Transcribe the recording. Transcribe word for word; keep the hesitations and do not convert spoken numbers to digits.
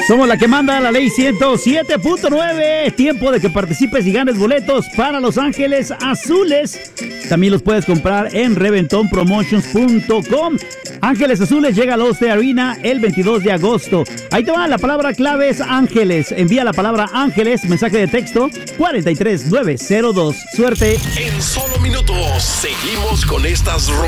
Somos la que manda la ley ciento siete punto nueve. Tiempo de que participes y ganes boletos para Los Ángeles Azules. También los puedes comprar en reventón promotions punto com. Ángeles Azules llega a la Oste Arena el veintidós de agosto. Ahí te va, la palabra clave es Ángeles. Envía la palabra Ángeles, mensaje de texto cuatro tres nueve cero dos. Suerte. En solo minutos seguimos con estas